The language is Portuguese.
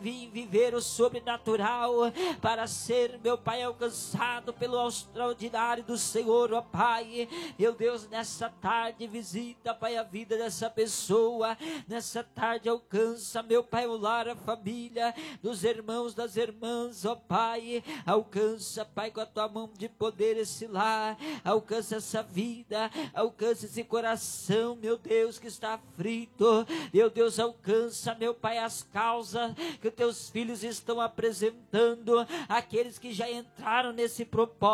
viver o sobrenatural, para ser, meu Pai, alcançado pelo extraordinário do Senhor, ó Pai. Meu Deus, nessa tarde visita, Pai, a vida dessa pessoa, nessa tarde alcança, meu Pai, o lar, a família, dos irmãos, das irmãs, ó Pai. Alcança, Pai, com a tua mão de poder esse lar, alcança essa vida, alcança esse coração, meu Deus, que está aflito. Meu Deus, alcança, meu Pai, as causas que teus filhos estão apresentando, aqueles que já entraram nesse propósito.